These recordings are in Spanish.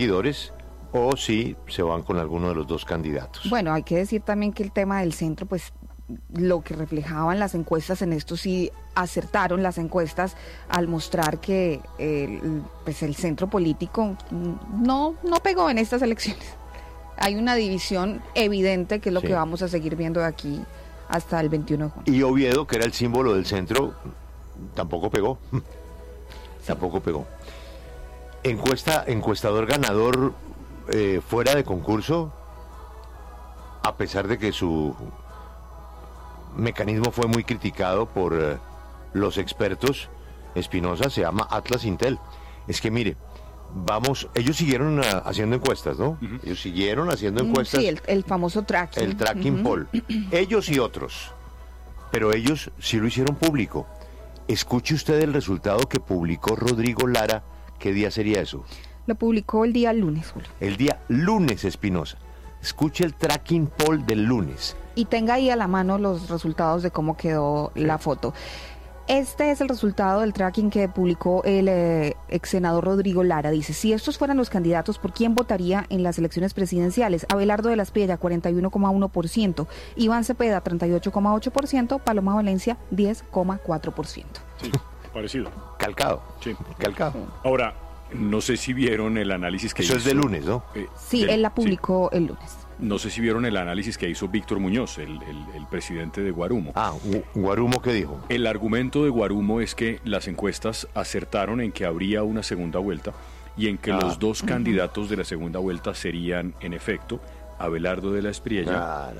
seguidores o si se van con alguno de los dos candidatos. Bueno, hay que decir también que el tema del centro, pues lo que reflejaban las encuestas, en esto sí acertaron las encuestas al mostrar que pues el centro político no pegó en estas elecciones. Hay una división evidente que es lo que vamos a seguir viendo de aquí hasta el 21 de junio. Y Oviedo, que era el símbolo del centro, tampoco pegó. Tampoco pegó. Encuestador ganador fuera de concurso, a pesar de que su mecanismo fue muy criticado por los expertos, Espinosa, se llama Atlas Intel. Es que mire, ellos siguieron haciendo encuestas, ¿no? Uh-huh. Ellos siguieron haciendo encuestas. Sí, el famoso tracking. El tracking poll. Ellos y otros. Pero ellos sí lo hicieron público. Escuche usted el resultado que publicó Rodrigo Lara. ¿Qué día sería eso? Lo publicó el día lunes, Julio. El día lunes, Espinosa. Escuche el tracking poll del lunes. Y tenga ahí a la mano los resultados de cómo quedó la foto. Este es el resultado del tracking que publicó el ex senador Rodrigo Lara. Dice, si estos fueran los candidatos, ¿por quién votaría en las elecciones presidenciales? Abelardo de la Espriella, 41,1%. Iván Cepeda, 38,8%. Paloma Valencia, 10,4%. Sí, parecido. Calcado. Sí. Calcado. Ahora, no sé si vieron el análisis que hizo. Eso es de lunes, ¿no? Sí, él la publicó el lunes. No sé si vieron el análisis que hizo Víctor Muñoz, el presidente de Guarumo. ¿Guarumo qué dijo? El argumento de Guarumo es que las encuestas acertaron en que habría una segunda vuelta y en que los dos candidatos de la segunda vuelta serían, en efecto, Abelardo de la Espriella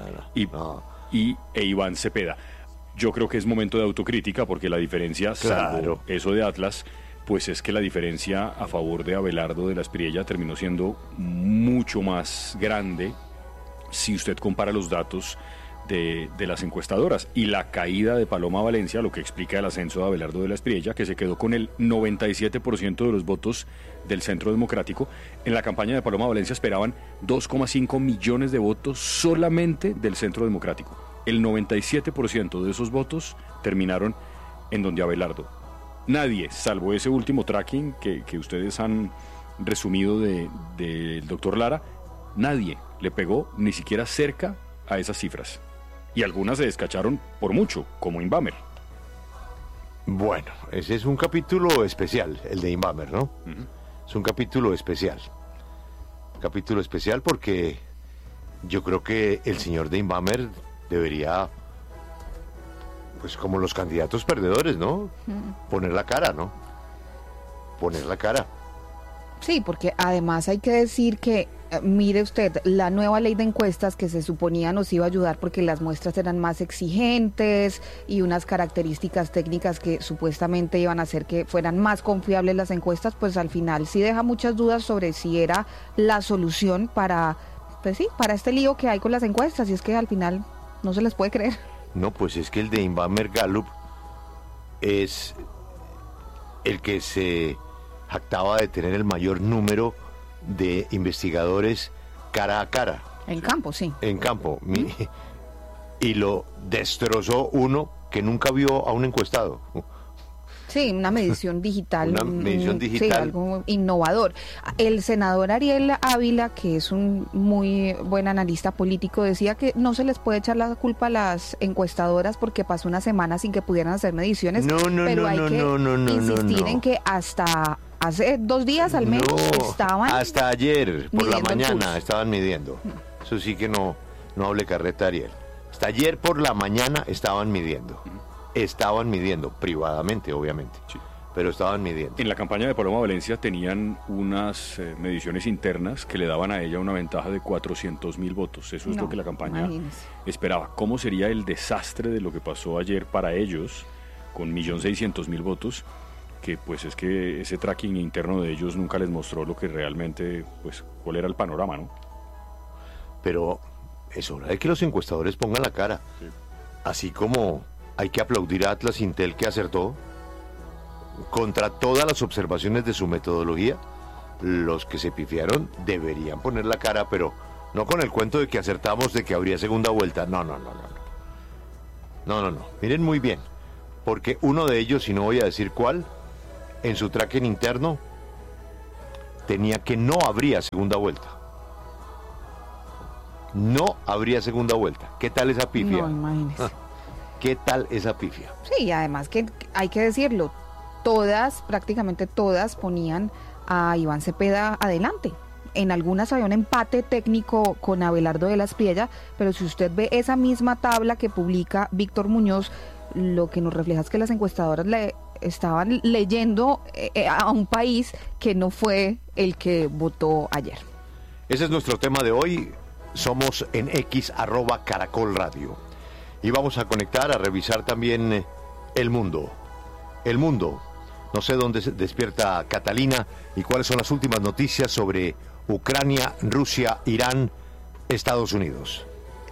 e Iván Cepeda. Yo creo que es momento de autocrítica porque la diferencia, salvo eso de Atlas, pues es que la diferencia a favor de Abelardo de la Espriella terminó siendo mucho más grande si usted compara los datos de las encuestadoras. Y la caída de Paloma Valencia, lo que explica el ascenso de Abelardo de la Espriella, que se quedó con el 97% de los votos del Centro Democrático. En la campaña de Paloma Valencia esperaban 2,5 millones de votos solamente del Centro Democrático. El 97% de esos votos terminaron en donde Abelardo. Nadie, salvo ese último tracking que ustedes han resumido del doctor Lara, nadie le pegó ni siquiera cerca a esas cifras. Y algunas se descacharon por mucho, como Inbamer. Bueno, ese es un capítulo especial, el de Inbamer, ¿no? Uh-huh. Es un capítulo especial. Capítulo especial porque yo creo que el señor de Inbamer debería, pues como los candidatos perdedores, ¿no? Poner la cara, ¿no? Poner la cara. Sí, porque además hay que decir que, mire usted, la nueva ley de encuestas que se suponía nos iba a ayudar porque las muestras eran más exigentes y unas características técnicas que supuestamente iban a hacer que fueran más confiables las encuestas, pues al final sí deja muchas dudas sobre si era la solución para, pues sí, para este lío que hay con las encuestas, y es que al final no se les puede creer. No, pues es que el de Inbamer Gallup es el que se jactaba de tener el mayor número de investigadores cara a cara. En campo, sí. En campo. Y lo destrozó uno que nunca vio a un encuestado. Sí, una medición digital. Una medición digital. Sí, algo innovador. El senador Ariel Ávila, que es un muy buen analista político, decía que no se les puede echar la culpa a las encuestadoras porque pasó una semana sin que pudieran hacer mediciones. Pero hay que insistir en que hasta hace 2 días al menos estaban. Hasta ayer por la mañana estaban midiendo. Eso sí que no hable carreta, Ariel. Hasta ayer por la mañana estaban midiendo. Estaban midiendo, privadamente, obviamente, sí, pero estaban midiendo. En la campaña de Paloma Valencia tenían unas mediciones internas que le daban a ella una ventaja de 400,000 votos. Eso es lo que la campaña esperaba. ¿Cómo sería el desastre de lo que pasó ayer para ellos, con 1.600.000 votos? Que pues es que ese tracking interno de ellos nunca les mostró lo que realmente, pues, cuál era el panorama, ¿no? Pero es hora de que los encuestadores pongan la cara. Sí. Así como hay que aplaudir a Atlas Intel, que acertó contra todas las observaciones de su metodología. Los que se pifiaron deberían poner la cara, pero no con el cuento de que acertamos de que habría segunda vuelta. No. Miren muy bien, porque uno de ellos, y no voy a decir cuál, en su tracking interno tenía que no habría segunda vuelta. No habría segunda vuelta. ¿Qué tal esa pifia? No, imagínese. ¿Qué tal esa pifia? Sí, y además que hay que decirlo, prácticamente todas ponían a Iván Cepeda adelante. En algunas había un empate técnico con Abelardo de la Espriella, pero si usted ve esa misma tabla que publica Víctor Muñoz, lo que nos refleja es que las encuestadoras le estaban leyendo a un país que no fue el que votó ayer. Ese es nuestro tema de hoy. Somos en X @Caracol Radio. Y vamos a conectar, a revisar también el mundo. El mundo. No sé dónde se despierta Catalina y cuáles son las últimas noticias sobre Ucrania, Rusia, Irán, Estados Unidos.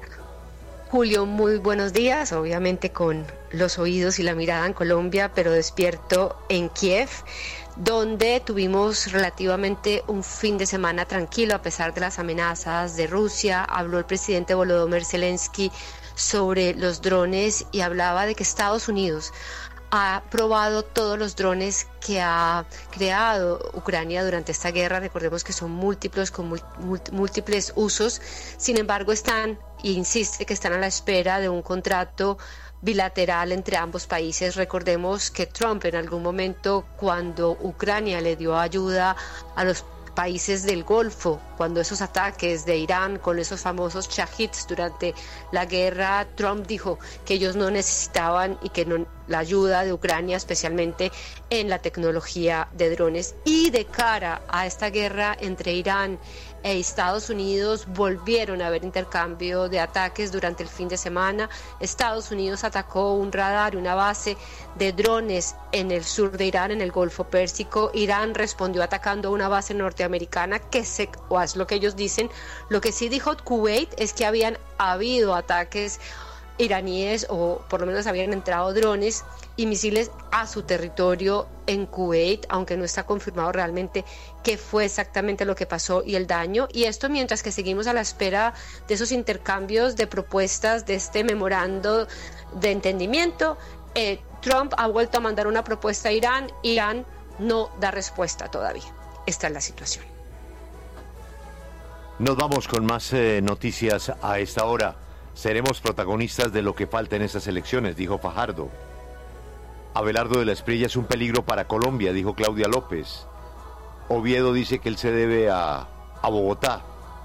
Julio, muy buenos días, obviamente con los oídos y la mirada en Colombia, pero despierto en Kiev, donde tuvimos relativamente un fin de semana tranquilo a pesar de las amenazas de Rusia. Habló el presidente Volodymyr Zelensky sobre los drones y hablaba de que Estados Unidos ha probado todos los drones que ha creado Ucrania durante esta guerra. Recordemos que son múltiples, con múltiples usos. Sin embargo, insiste que están a la espera de un contrato bilateral entre ambos países. Recordemos que Trump en algún momento, cuando Ucrania le dio ayuda a los países del Golfo, cuando esos ataques de Irán con esos famosos shahids durante la guerra, Trump dijo que ellos no necesitaban y que no, la ayuda de Ucrania, especialmente en la tecnología de drones. Y de cara a esta guerra entre Irán e Estados Unidos, volvieron a haber intercambio de ataques durante el fin de semana. Estados Unidos atacó un radar y una base de drones en el sur de Irán, en el Golfo Pérsico. Irán respondió atacando una base norteamericana o es lo que ellos dicen. Lo que sí dijo Kuwait es que habían habido ataques iraníes, o por lo menos habían entrado drones y misiles a su territorio en Kuwait, aunque no está confirmado realmente qué fue exactamente lo que pasó y el daño. Y esto mientras que seguimos a la espera de esos intercambios de propuestas, de este memorando de entendimiento. Trump ha vuelto a mandar una propuesta a Irán. Irán no da respuesta todavía. Esta es la situación. Nos vamos con más noticias a esta hora. Seremos protagonistas de lo que falta en estas elecciones, dijo Fajardo. Abelardo de la Espriella es un peligro para Colombia, dijo Claudia López. Oviedo dice que él se debe a Bogotá.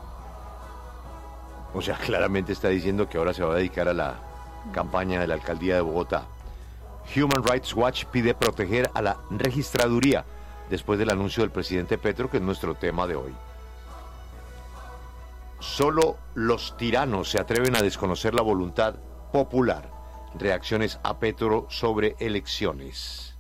O sea, claramente está diciendo que ahora se va a dedicar a la campaña de la alcaldía de Bogotá. Human Rights Watch pide proteger a la registraduría después del anuncio del presidente Petro, que es nuestro tema de hoy. Solo los tiranos se atreven a desconocer la voluntad popular. Reacciones a Petro sobre elecciones.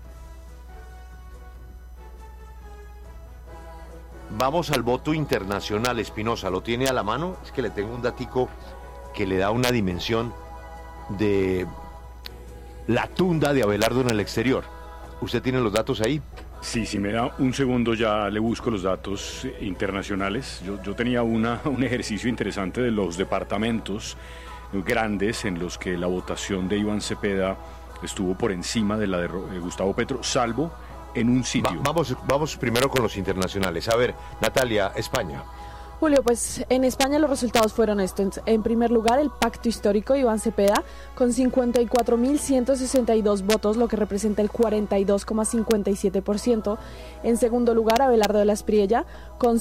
Vamos al voto internacional, Espinosa. ¿Lo tiene a la mano? Es que le tengo un datico que le da una dimensión de la tunda de Abelardo en el exterior. ¿Usted tiene los datos ahí? Sí, si me da un segundo ya le busco los datos internacionales. Yo tenía un ejercicio interesante de los departamentos grandes en los que la votación de Iván Cepeda estuvo por encima de la de Gustavo Petro, salvo en un sitio. Vamos primero con los internacionales. A ver, Natalia, España. Julio, pues en España los resultados fueron estos. En primer lugar, el pacto histórico Iván Cepeda, con 54.162 votos, lo que representa el 42,57%. En segundo lugar, Abelardo de la Espriella, con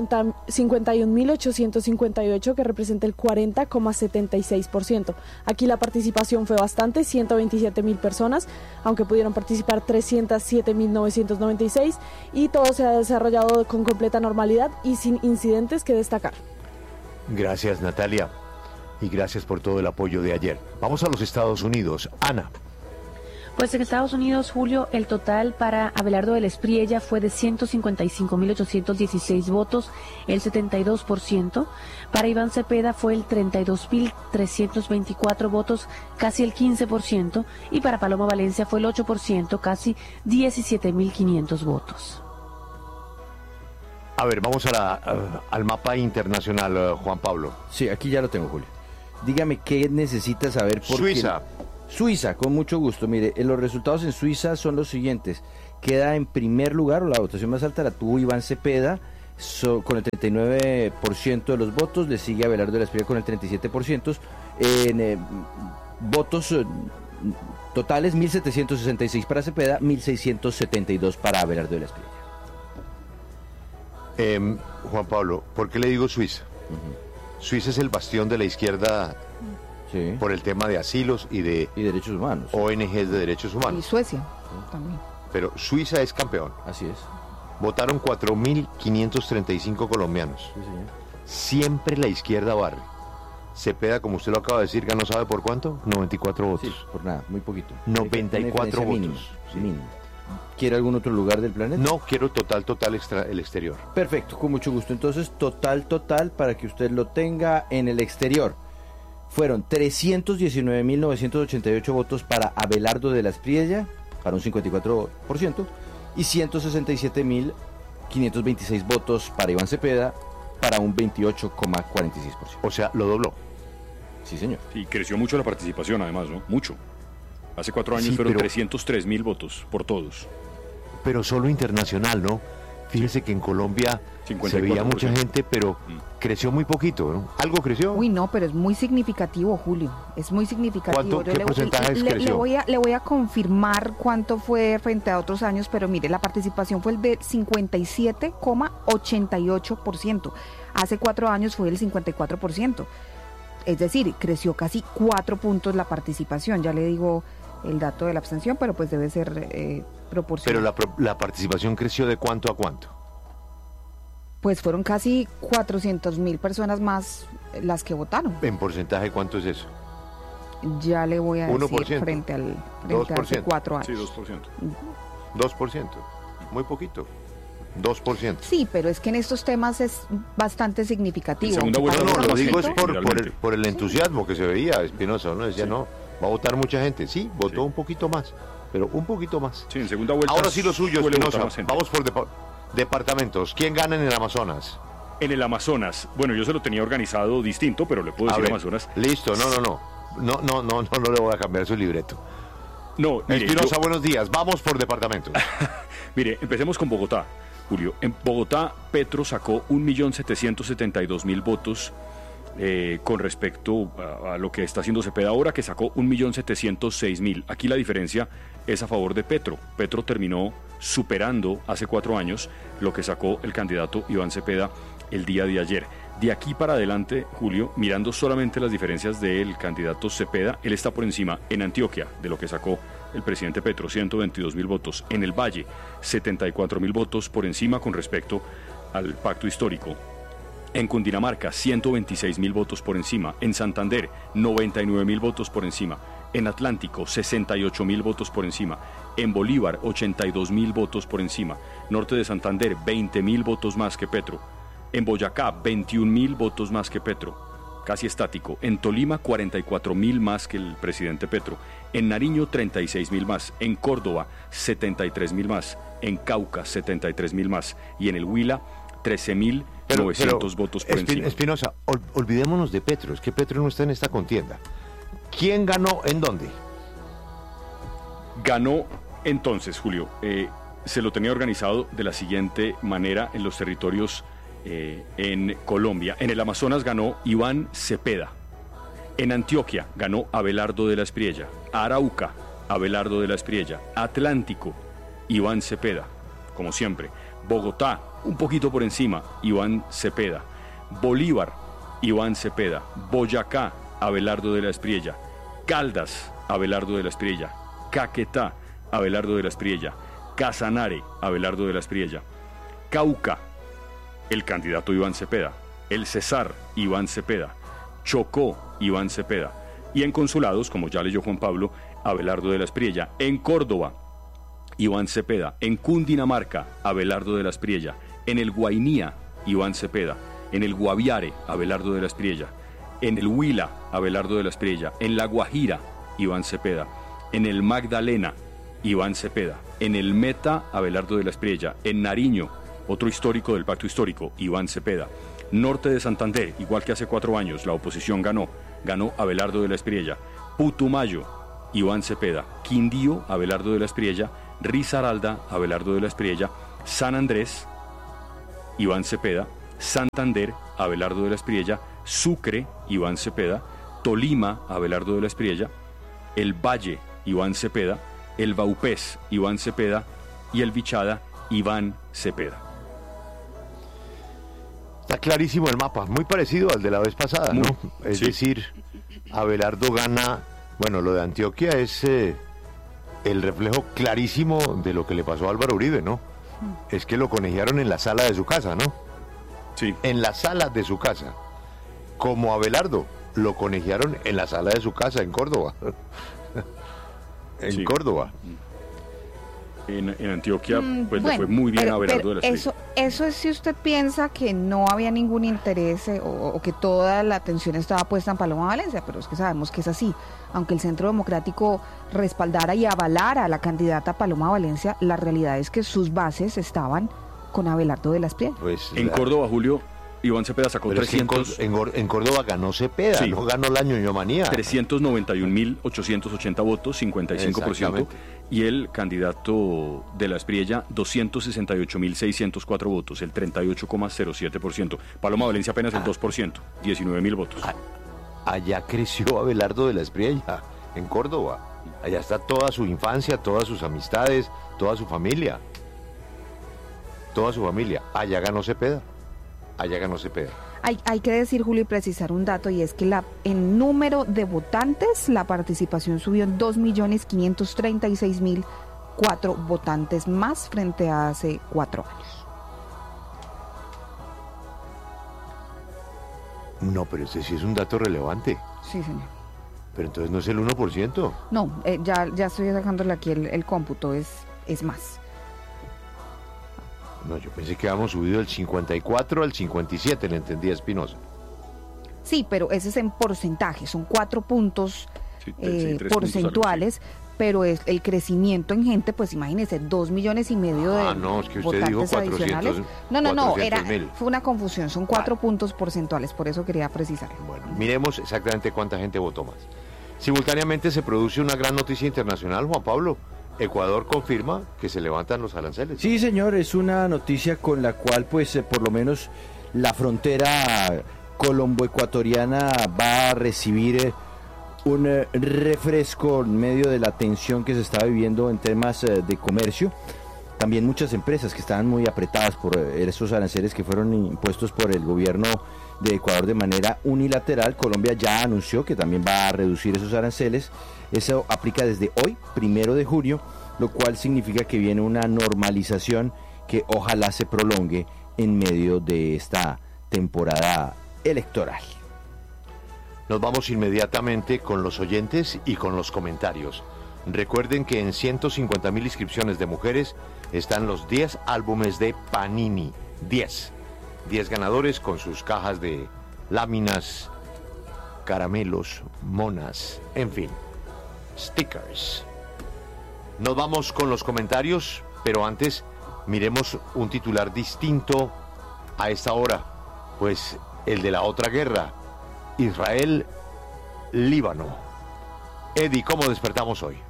51.858, que representa el 40,76%. Aquí la participación fue bastante, 127.000 personas, aunque pudieron participar 307.996, y todo se ha desarrollado con completa normalidad y sin incidentes que destacar. Gracias, Natalia, y gracias por todo el apoyo de ayer. Vamos a los Estados Unidos. Ana. Pues en Estados Unidos, Julio, el total para Abelardo de la Espriella fue de 155.816 votos, el 72%. Para Iván Cepeda fue el 32.324 votos, casi el 15%. Y para Paloma Valencia fue el 8%, casi 17.500 votos. A ver, vamos al mapa internacional, Juan Pablo. Sí, aquí ya lo tengo, Julio. Dígame qué necesita saber por Suiza. Suiza, con mucho gusto. Mire, los resultados en Suiza son los siguientes. queda en primer lugar, o la votación más alta la tuvo Iván Cepeda, con el 39% de los votos, le sigue Abelardo de la Espriella con el 37%, en votos totales 1.766 para Cepeda, 1.672 para Abelardo de la Espriella. Juan Pablo, ¿por qué le digo Suiza? Suiza es el bastión de la izquierda por el tema de asilos y derechos humanos. ONGs de derechos humanos. Y Suecia también. Pero Suiza es campeón. Así es. Votaron 4.535 colombianos. Sí, señor. Siempre la izquierda barre. Cepeda, como usted lo acaba de decir, ganó, ¿sabe por cuánto? 94 votos. Sí, por nada, muy poquito. 94 votos. Mínimo. ¿Quiere algún otro lugar del planeta? No, quiero total el exterior. Perfecto, con mucho gusto. Entonces, total, para que usted lo tenga en el exterior. Fueron 319.988 votos para Abelardo de la Espriella, para un 54%, y 167.526 votos para Iván Cepeda, para un 28,46%. O sea, lo dobló. Sí, señor. Y creció mucho la participación, además, ¿no? Mucho. Hace 4 años fueron 303.000 votos por todos. Pero solo internacional, ¿no? Fíjese que en Colombia se veía mucha gente, pero creció muy poquito, ¿no? ¿Algo creció? Uy, no, pero es muy significativo, Julio. Es muy significativo. ¿Qué porcentaje creció? Le voy a confirmar cuánto fue frente a otros años, pero mire, la participación fue el de 57,88%. Hace 4 años fue el 54%. Es decir, creció casi 4 puntos la participación. Ya le digo el dato de la abstención, pero pues debe ser proporcional. Pero la participación creció ¿de cuánto a cuánto? Pues fueron casi 400.000 personas más las que votaron. ¿En porcentaje cuánto es eso? Ya le voy a decir 1%, frente a hace 4 años. Sí, 2%. 2%, muy poquito. 2%. Sí, pero es que en estos temas es bastante significativo. No, lo digo es por el entusiasmo que se veía, Espinosa, ¿no? Decía, no, va a votar mucha gente. Sí, votó un poquito más, pero un poquito más. Sí, en segunda vuelta. Ahora sí lo suyo, Espinosa. Vamos por departamentos. ¿Quién gana en el Amazonas? En el Amazonas, bueno, yo se lo tenía organizado distinto, pero le puedo decir Amazonas. Listo, no le voy a cambiar su libreto. No, mire, Espinosa, buenos días. Vamos por departamentos. Mire, empecemos con Bogotá. Julio, en Bogotá, Petro sacó 1.772.000 votos con respecto a lo que está haciendo Cepeda ahora, que sacó 1.706.000. Aquí la diferencia es a favor de Petro. Petro terminó superando hace 4 años lo que sacó el candidato Iván Cepeda el día de ayer. De aquí para adelante, Julio, mirando solamente las diferencias del candidato Cepeda, él está por encima en Antioquia de lo que sacó el presidente Petro, 122.000 votos. En el Valle, 74.000 votos por encima con respecto al pacto histórico. En Cundinamarca, 126.000 votos por encima. En Santander, 99.000 votos por encima. En Atlántico, 68.000 votos por encima. En Bolívar, 82.000 votos por encima. Norte de Santander, 20.000 votos más que Petro. En Boyacá, 21.000 votos más que Petro. Casi estático. En Tolima, 44.000 más que el presidente Petro. En Nariño, 36.000 más. En Córdoba, 73.000 más. En Cauca, 73.000 más. Y en el Huila, 13.900 votos por encima. Espinosa, olvidémonos de Petro. Es que Petro no está en esta contienda. ¿Quién ganó en dónde? Ganó entonces, Julio. Se lo tenía organizado de la siguiente manera en los territorios en Colombia. En el Amazonas ganó Iván Cepeda. En Antioquia ganó Abelardo de la Espriella. Arauca, Abelardo de la Espriella. Atlántico, Iván Cepeda, como siempre. Bogotá, un poquito por encima, Iván Cepeda. Bolívar, Iván Cepeda. Boyacá, Abelardo de la Espriella. Caldas, Abelardo de la Espriella. Caquetá, Abelardo de la Espriella. Casanare, Abelardo de la Espriella. Cauca, el candidato Iván Cepeda. El Cesar, Iván Cepeda. Chocó, Iván Cepeda. Y en consulados, como ya leyó Juan Pablo, Abelardo de la Espriella. En Córdoba, Iván Cepeda. En Cundinamarca, Abelardo de la Espriella. En el Guainía, Iván Cepeda. En el Guaviare, Abelardo de la Espriella. En el Huila, Abelardo de la Espriella. En la Guajira, Iván Cepeda. En el Magdalena, Iván Cepeda. En el Meta, Abelardo de la Espriella. En Nariño, otro histórico del pacto histórico, Iván Cepeda. Norte de Santander, igual que hace 4 años, la oposición ganó Abelardo de la Espriella. Putumayo, Iván Cepeda. Quindío, Abelardo de la Espriella. Risaralda, Abelardo de la Espriella, San Andrés, Iván Cepeda, Santander, Abelardo de la Espriella, Sucre, Iván Cepeda, Tolima, Abelardo de la Espriella, El Valle, Iván Cepeda, El Vaupés, Iván Cepeda y El Vichada, Iván Cepeda. Está clarísimo el mapa, muy parecido al de la vez pasada, ¿no? Es decir, Abelardo gana, bueno, lo de Antioquia es el reflejo clarísimo de lo que le pasó a Álvaro Uribe, ¿no? Es que lo conejearon en la sala de su casa, ¿no? Sí. En la sala de su casa. Como Abelardo, lo conejearon en la sala de su casa en Córdoba. En Córdoba. En Antioquia, pues le fue muy bien a Abelardo de la Espriella. Eso es si usted piensa que no había ningún interés o que toda la atención estaba puesta en Paloma Valencia, pero es que sabemos que es así. Aunque el Centro Democrático respaldara y avalara a la candidata Paloma Valencia, la realidad es que sus bases estaban con Abelardo de la Espriella. Pues, en Córdoba, Julio, Iván Cepeda sacó 300... En Córdoba ganó Cepeda, no ganó la ñoñomanía. 391.880 votos, 55%. Y el candidato de la Espriella, 268.604 votos, el 38,07%. Paloma Valencia apenas el 2%, 19.000 votos. Allá creció Abelardo de la Espriella, en Córdoba. Allá está toda su infancia, todas sus amistades, toda su familia. Toda su familia. Allá ganó Cepeda. Hay que decir, Julio, y precisar un dato, y es que en número de votantes, la participación subió en 2.536.004 votantes más frente a hace 4 años. No, pero este sí es un dato relevante. Sí, señor. Pero entonces no es el 1%. No, ya estoy sacándole aquí el cómputo, es más. No, yo pensé que habíamos subido del 54 al 57, le entendí a Espinosa. Sí, pero ese es en porcentaje, son 4 puntos porcentuales, pero es el crecimiento en gente, pues imagínese, 2,5 millones de no, es que usted votantes dijo 400, adicionales. No, 400,000. fue una confusión, son 4 puntos porcentuales, por eso quería precisar. Bueno, miremos exactamente cuánta gente votó más. Simultáneamente se produce una gran noticia internacional, Juan Pablo. Ecuador confirma que se levantan los aranceles. Sí, señor, es una noticia con la cual, pues, por lo menos la frontera colombo-ecuatoriana va a recibir un refresco en medio de la tensión que se está viviendo en temas de comercio. También muchas empresas que estaban muy apretadas por esos aranceles que fueron impuestos por el gobierno de Ecuador de manera unilateral. Colombia ya anunció que también va a reducir esos aranceles. Eso aplica desde hoy, 1 de junio, lo cual significa que viene una normalización que ojalá se prolongue en medio de esta temporada electoral. Nos vamos inmediatamente con los oyentes y con los comentarios. Recuerden que en 150,000 inscripciones de mujeres están los 10 álbumes de Panini. 10 ganadores con sus cajas de láminas, caramelos, monas, en fin, stickers. Nos vamos con los comentarios, pero antes miremos un titular distinto a esta hora, pues el de la otra guerra, Israel-Líbano. Eddie, ¿cómo despertamos hoy?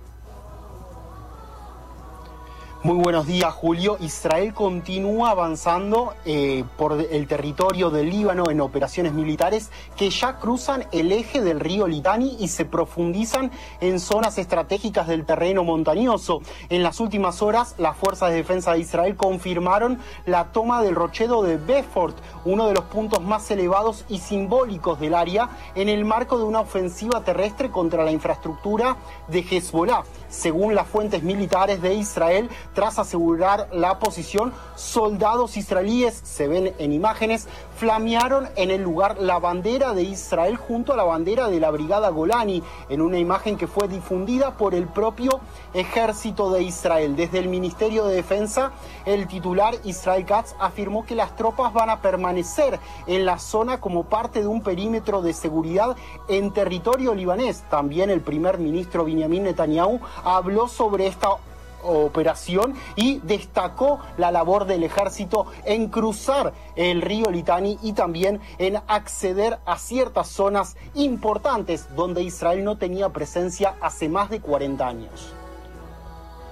Muy buenos días, Julio. Israel continúa avanzando por el territorio del Líbano en operaciones militares que ya cruzan el eje del río Litani y se profundizan en zonas estratégicas del terreno montañoso. En las últimas horas, las fuerzas de defensa de Israel confirmaron la toma del rochedo de Beaufort, uno de los puntos más elevados y simbólicos del área, en el marco de una ofensiva terrestre contra la infraestructura de Hezbollah. Según las fuentes militares de Israel, tras asegurar la posición, soldados israelíes, se ven en imágenes, flamearon en el lugar la bandera de Israel junto a la bandera de la Brigada Golani, en una imagen que fue difundida por el propio ejército de Israel. Desde el Ministerio de Defensa, el titular Israel Katz afirmó que las tropas van a permanecer en la zona como parte de un perímetro de seguridad en territorio libanés. También el primer ministro Benjamin Netanyahu habló sobre esta operación y destacó la labor del ejército en cruzar el río Litani y también en acceder a ciertas zonas importantes donde Israel no tenía presencia hace más de 40 años.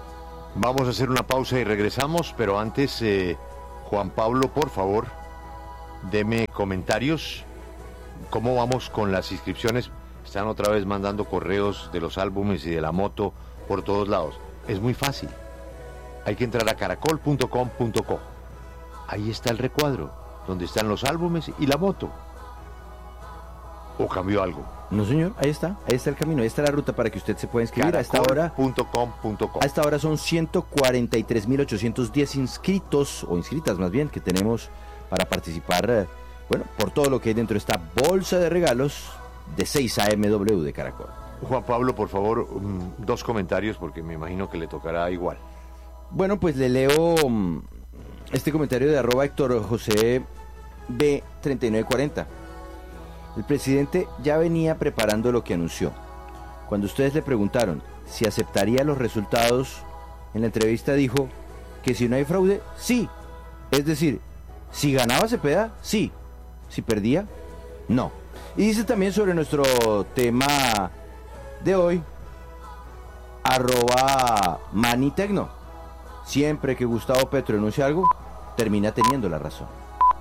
Vamos a hacer una pausa y regresamos, pero antes, Juan Pablo, por favor, deme comentarios. ¿Cómo vamos con las inscripciones? Están otra vez mandando correos de los álbumes y de la moto por todos lados. Es muy fácil. Hay que entrar a caracol.com.co. Ahí está el recuadro, donde están los álbumes y la moto. ¿O cambió algo? No, señor, ahí está el camino, ahí está la ruta para que usted se pueda inscribir. Caracol.com.co. A esta hora son 143.810 inscritos, o inscritas más bien, que tenemos para participar, por todo lo que hay dentro de esta bolsa de regalos de 6 AMW de Caracol. Juan Pablo, por favor, 2 comentarios, porque me imagino que le tocará igual. Bueno, pues le leo este comentario de @Héctor José B3940. El presidente ya venía preparando lo que anunció. Cuando ustedes le preguntaron si aceptaría los resultados, en la entrevista dijo que si no hay fraude, sí. Es decir, si ganaba Cepeda, sí. Si perdía, no. Y dice también sobre nuestro tema de hoy, @Manitecno. Siempre que Gustavo Petro enuncia algo, termina teniendo la razón.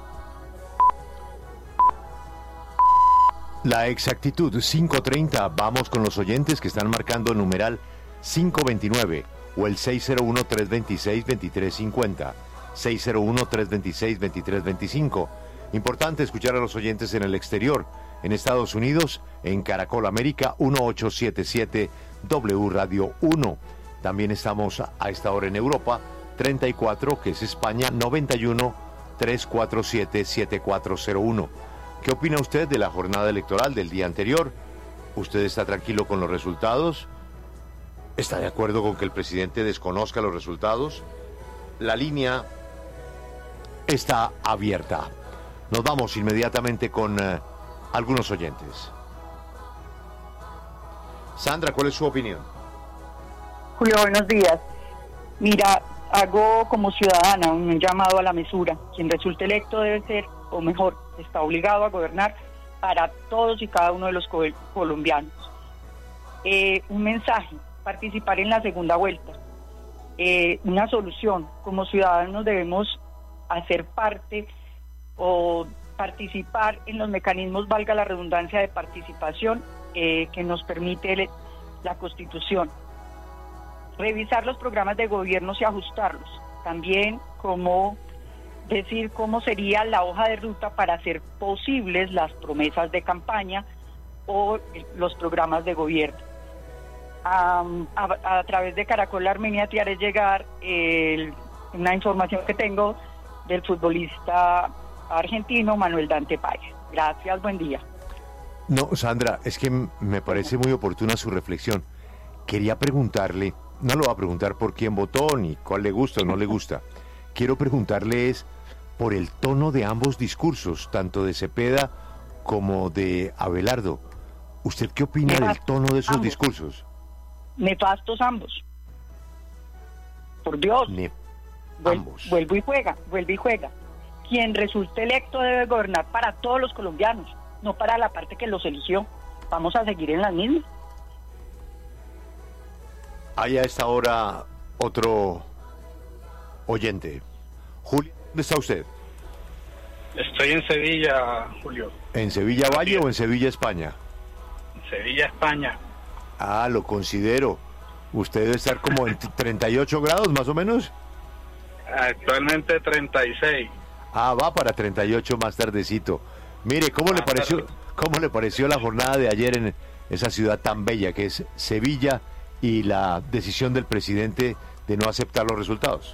La exactitud, 5:30. Vamos con los oyentes que están marcando el numeral 529 o el 601-326-2350. 601-326-2325. Importante escuchar a los oyentes en el exterior. En Estados Unidos, en Caracol América, 1877 W Radio 1. También estamos a esta hora en Europa, 34, que es España, 91-347-7401. ¿Qué opina usted de la jornada electoral del día anterior? ¿Usted está tranquilo con los resultados? ¿Está de acuerdo con que el presidente desconozca los resultados? La línea está abierta. Nos vamos inmediatamente con algunos oyentes. Sandra, ¿cuál es su opinión? Julio, buenos días. Mira, hago como ciudadana un llamado a la mesura. Quien resulte electo debe ser, o mejor, está obligado a gobernar para todos y cada uno de los colombianos. Un mensaje, participar en la segunda vuelta. Una solución, como ciudadanos debemos hacer parte o participar en los mecanismos, valga la redundancia, de participación que nos permite la Constitución. Revisar los programas de gobiernos y ajustarlos. También cómo sería la hoja de ruta para hacer posibles las promesas de campaña o los programas de gobierno. A través de Caracol Armenia te haré llegar una información que tengo del futbolista argentino Manuel Dante Paya. Gracias, buen día. No, Sandra, es que me parece muy oportuna su reflexión. Quería preguntarle, no lo va a preguntar por quién votó ni cuál le gusta o no le gusta. Quiero preguntarle por el tono de ambos discursos, tanto de Cepeda como de Abelardo. ¿Usted qué opina del tono de esos discursos? Nefastos ambos. Por Dios. Ambos. Vuelve y juega. Quien resulte electo debe gobernar para todos los colombianos, no para la parte que los eligió. Vamos a seguir en las mismas. Hay a esta hora otro oyente. Julio, ¿dónde está usted? Estoy en Sevilla, Julio. ¿En Sevilla Valle o en Sevilla, España? En Sevilla, España. Ah, lo considero. ¿Usted debe estar como en 38 grados más o menos? Actualmente 36. Ah, va para 38 más tardecito. Mire, ¿cómo le pareció la jornada de ayer en esa ciudad tan bella que es Sevilla y la decisión del presidente de no aceptar los resultados?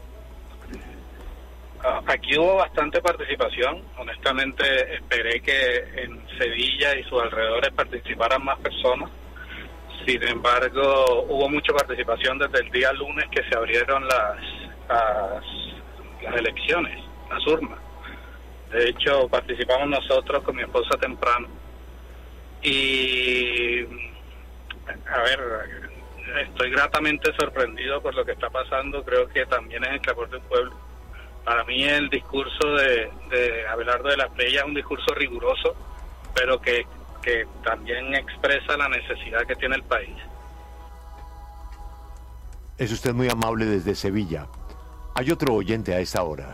Aquí hubo bastante participación. Honestamente, esperé que en Sevilla y sus alrededores participaran más personas. Sin embargo, hubo mucha participación desde el día lunes que se abrieron las elecciones, las urnas. De hecho, participamos nosotros con mi esposa temprano. Y, a ver, estoy gratamente sorprendido por lo que está pasando. Creo que también es el clamor de un pueblo. Para mí el discurso de Abelardo de la Espriella es un discurso riguroso, pero que también expresa la necesidad que tiene el país. Es usted muy amable desde Sevilla. Hay otro oyente a esta hora.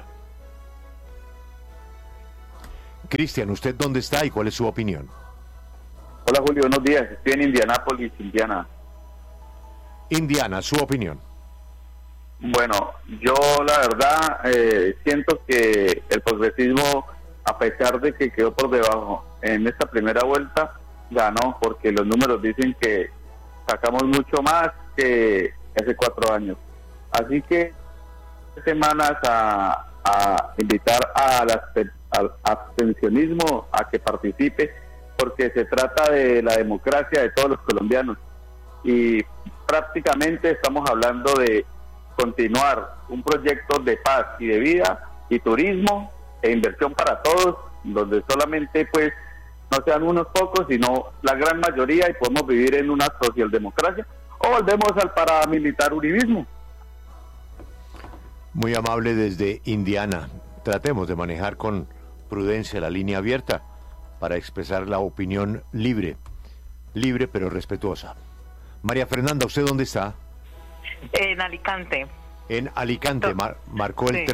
Cristian, ¿usted dónde está y cuál es su opinión? Hola Julio, buenos días. Estoy en Indianápolis, Indiana. Indiana, su opinión. Bueno, yo la verdad siento que el progresismo, a pesar de que quedó por debajo en esta primera vuelta, ganó, porque los números dicen que sacamos mucho más que hace 4 años. Así que semanas a invitar al abstencionismo a que participe, porque se trata de la democracia de todos los colombianos y prácticamente estamos hablando de continuar un proyecto de paz y de vida y turismo e inversión para todos, donde solamente pues no sean unos pocos sino la gran mayoría, y podemos vivir en una socialdemocracia, o volvemos al paramilitar uribismo. Muy amable desde Indiana. Tratemos de manejar con prudencia la línea abierta para expresar la opinión libre pero respetuosa. María Fernanda, ¿usted dónde está? En Alicante. En Alicante, marcó el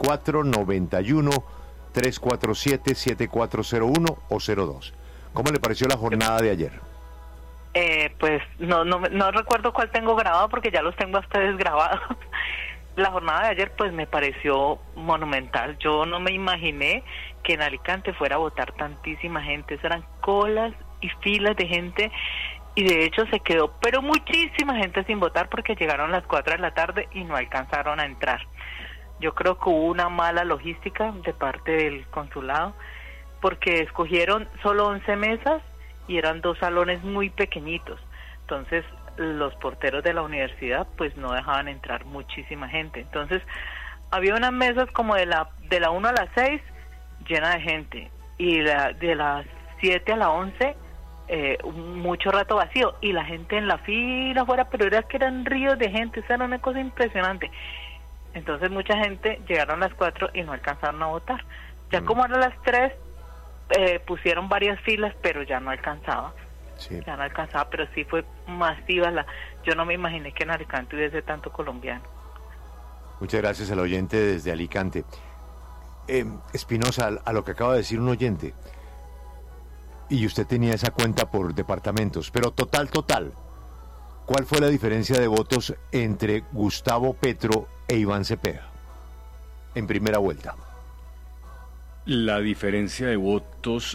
3491-347-7401 o 02. ¿Cómo le pareció la jornada de ayer? Pues no recuerdo cuál tengo grabado, porque ya los tengo a ustedes grabados. La jornada de ayer pues me pareció monumental. Yo no me imaginé que en Alicante fuera a votar tantísima gente. Eran colas y filas de gente, y de hecho se quedó pero muchísima gente sin votar, porque llegaron las 4 de la tarde y no alcanzaron a entrar. Yo creo que hubo una mala logística de parte del consulado, porque escogieron solo 11 mesas y eran 2 salones muy pequeñitos. Entonces los porteros de la universidad pues no dejaban entrar muchísima gente. Entonces había unas mesas como de la 1 a las 6 llena de gente, y de las 7 a las 11 mucho rato vacío, y la gente en la fila afuera, pero era que eran ríos de gente. Esa era una cosa impresionante. Entonces mucha gente llegaron a las 4 y no alcanzaron a votar. Ya como eran las 3 pusieron varias filas, pero ya no alcanzaba. Sí. Ya no alcanzaba, pero sí fue masiva yo no me imaginé que en Alicante hubiese tanto colombiano. Muchas gracias al oyente desde Alicante. Espinosa, a lo que acaba de decir un oyente, y usted tenía esa cuenta por departamentos, pero total, ¿cuál fue la diferencia de votos entre Gustavo Petro e Iván Cepeda en primera vuelta? La diferencia de votos,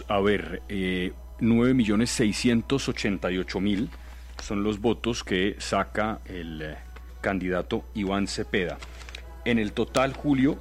9.688.000 son los votos que saca el candidato Iván Cepeda. En el total, Julio,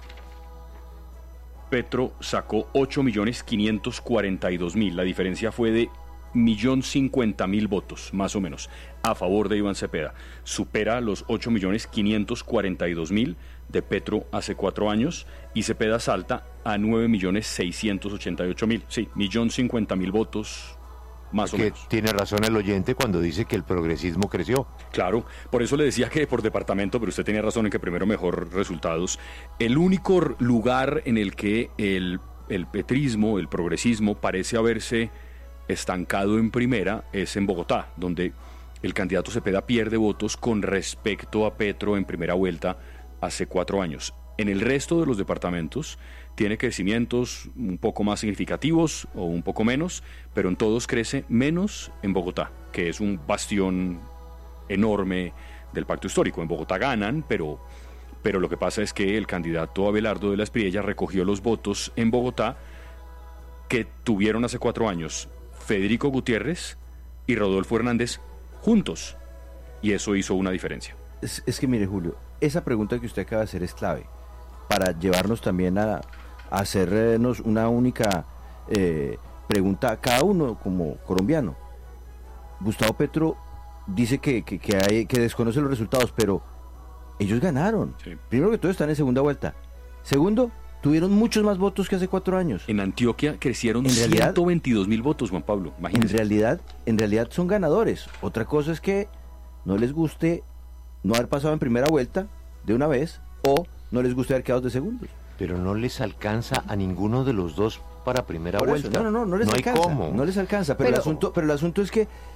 Petro sacó 8.542.000. La diferencia fue de 1.050.000 votos, más o menos, a favor de Iván Cepeda. Supera los 8.542.000 de Petro hace 4 años, y Cepeda salta a 9.688.000. Sí, 1.050.000 votos, más o menos. Tiene razón el oyente cuando dice que el progresismo creció. Claro, por eso le decía que por departamento, pero usted tenía razón en que primero mejor resultados. El único lugar en el que el petrismo, el progresismo, parece haberse estancado en primera es en Bogotá, donde el candidato Cepeda pierde votos con respecto a Petro en primera vuelta hace 4 años. En el resto de los departamentos tiene crecimientos un poco más significativos o un poco menos, pero en todos crece menos en Bogotá, que es un bastión enorme del pacto histórico. En Bogotá ganan, pero lo que pasa es que el candidato Abelardo de la Espriella recogió los votos en Bogotá que tuvieron hace 4 años Federico Gutiérrez y Rodolfo Hernández juntos, y eso hizo una diferencia. Es que mire, Julio, esa pregunta que usted acaba de hacer es clave para llevarnos también a hacernos una única pregunta a cada uno como colombiano. Gustavo Petro dice que desconoce los resultados, pero ellos ganaron. Sí. Primero que todo, están en segunda vuelta. Segundo, tuvieron muchos más votos que hace 4 años. En Antioquia crecieron 122.000 votos, Juan Pablo. Imagínese. En realidad son ganadores. Otra cosa es que no les guste no haber pasado en primera vuelta de una vez, o no les guste haber quedado de segundos. Pero no les alcanza a ninguno de los dos para primera vuelta. No les alcanza. ¿Cómo? No les alcanza, pero el asunto es que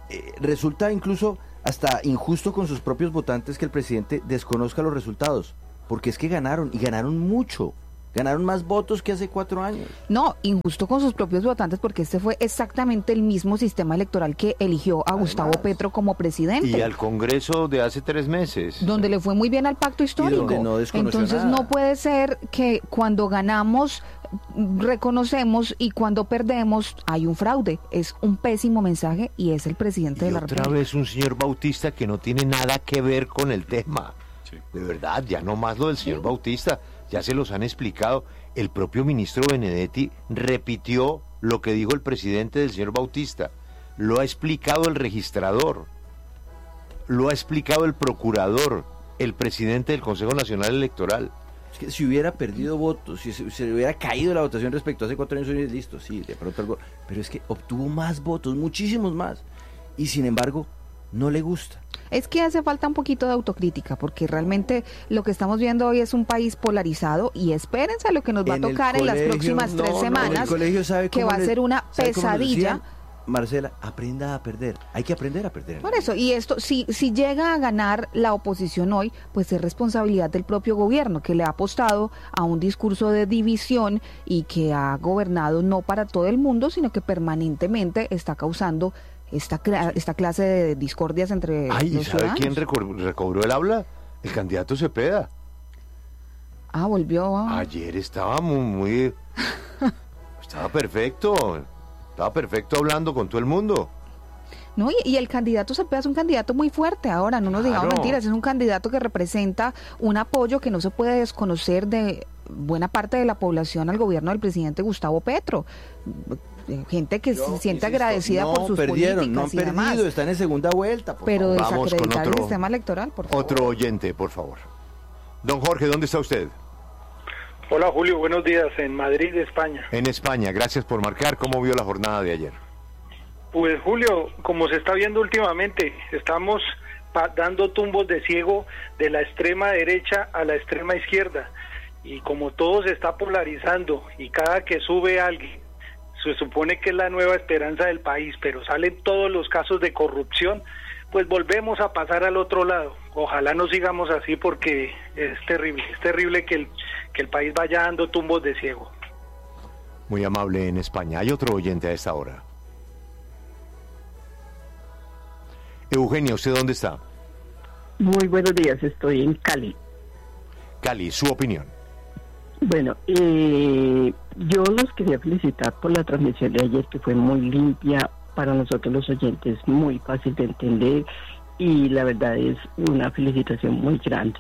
resulta incluso hasta injusto con sus propios votantes que el presidente desconozca los resultados, porque es que ganaron, y ganaron mucho. Ganaron más votos que hace 4 años. No, injusto con sus propios votantes porque este fue exactamente el mismo sistema electoral que eligió a Gustavo Petro como presidente. Y al Congreso de hace 3 meses. Donde le fue muy bien al pacto histórico. Entonces no puede ser que cuando ganamos reconocemos y cuando perdemos hay un fraude. Es un pésimo mensaje y es el presidente de la República. Otra vez un señor Bautista que no tiene nada que ver con el tema. Sí. De verdad, ya no más lo del señor Bautista. Ya se los han explicado. El propio ministro Benedetti repitió lo que dijo el presidente del señor Bautista. Lo ha explicado el registrador. Lo ha explicado el procurador, el presidente del Consejo Nacional Electoral. Es que si hubiera perdido votos, si se le hubiera caído la votación respecto a hace 4 años, listo, sí, de pronto algo. Pero es que obtuvo más votos, muchísimos más. Y sin embargo, no le gusta. Es que hace falta un poquito de autocrítica, porque realmente lo que estamos viendo hoy es un país polarizado y espérense a lo que nos va a tocar en las próximas 3 semanas, que va a ser una pesadilla. Marcela, aprenda a perder. Hay que aprender a perder. Por eso, y esto, si llega a ganar la oposición hoy, pues es responsabilidad del propio gobierno, que le ha apostado a un discurso de división y que ha gobernado no para todo el mundo, sino que permanentemente está causando esta clase de discordias entre los ciudadanos. ¿Sabe quién recobró el habla? El candidato Cepeda. Volvió. Ayer estaba muy estaba perfecto. Estaba perfecto hablando con todo el mundo. No, y el candidato Cepeda es un candidato muy fuerte ahora, no nos digamos mentiras, es un candidato que representa un apoyo que no se puede desconocer de buena parte de la población al gobierno del presidente Gustavo Petro. Gente que se siente agradecida por sus políticas. No han perdido, están en segunda vuelta. Pero desacreditar el sistema electoral, por favor. Otro oyente, por favor. Don Jorge, ¿dónde está usted? Hola Julio, buenos días, en Madrid, España. En España, gracias por marcar. ¿Cómo vio la jornada de ayer? Pues Julio, como se está viendo últimamente, estamos dando tumbos de ciego de la extrema derecha a la extrema izquierda. Y como todo se está polarizando y cada que sube alguien, se supone que es la nueva esperanza del país, pero salen todos los casos de corrupción, pues volvemos a pasar al otro lado. Ojalá no sigamos así porque es terrible que el país vaya dando tumbos de ciego. Muy amable en España. Hay otro oyente a esta hora. Eugenia, ¿usted dónde está? Muy buenos días, estoy en Cali. Cali, su opinión. Bueno, yo los quería felicitar por la transmisión de ayer, que fue muy limpia para nosotros los oyentes, muy fácil de entender y la verdad es una felicitación muy grande.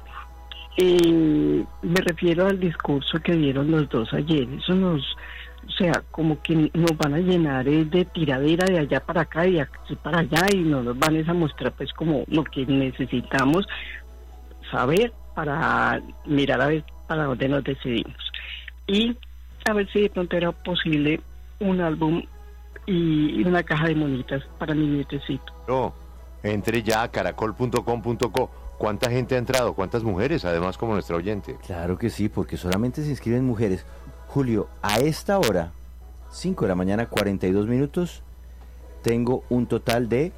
Me refiero al discurso que dieron los dos ayer, eso como que nos van a llenar de tiradera de allá para acá y aquí para allá y nos van a mostrar pues como lo que necesitamos saber para mirar a ver para dónde nos decidimos y a ver si de pronto era posible un álbum y una caja de monitas para mi nietecito. No, entre ya a caracol.com.co. ¿Cuánta gente ha entrado? ¿Cuántas mujeres? Además, como nuestra oyente. Claro que sí, porque solamente se inscriben mujeres. Julio, a esta hora, 5 de la mañana, 42 minutos, tengo un total de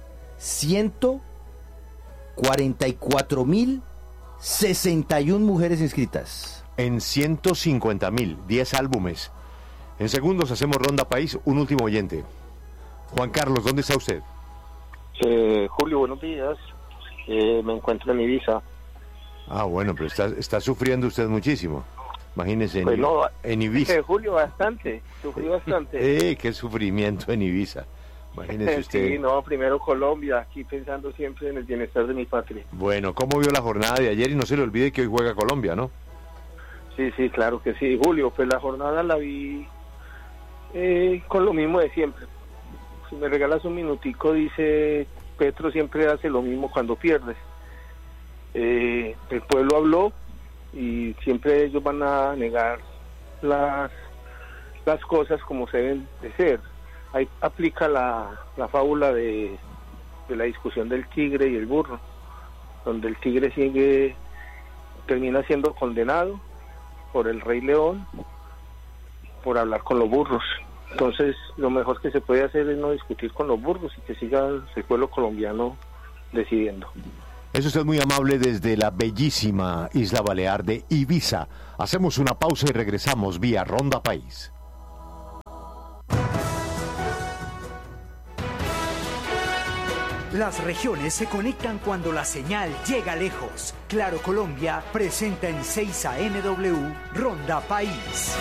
144.061 mujeres inscritas. En 150.000, 10 álbumes. En segundos hacemos ronda país, un último oyente. Juan Carlos, ¿dónde está usted? Julio, buenos días. Me encuentro en Ibiza. Bueno, pero está sufriendo usted muchísimo. Imagínese en Ibiza. Julio, bastante, sufrí bastante. Qué sufrimiento en Ibiza. Imagínese usted. Sí, primero Colombia, aquí pensando siempre en el bienestar de mi patria. Bueno, ¿cómo vio la jornada de ayer? Y no se le olvide que hoy juega Colombia, ¿no? Sí, claro que sí. Julio, pues la jornada la vi con lo mismo de siempre. Si me regalas un minutico, dice Petro siempre hace lo mismo cuando pierde. El pueblo habló y siempre ellos van a negar las cosas como se deben de ser. Ahí aplica la fábula de la discusión del tigre y el burro, donde el tigre termina siendo condenado por el Rey León por hablar con los burros. Entonces, lo mejor que se puede hacer es no discutir con los burgos y que siga el pueblo colombiano decidiendo. Es usted muy amable desde la bellísima isla balear de Ibiza. Hacemos una pausa y regresamos vía Ronda País. Las regiones se conectan cuando la señal llega lejos. Claro Colombia presenta en 6 ANW Ronda País.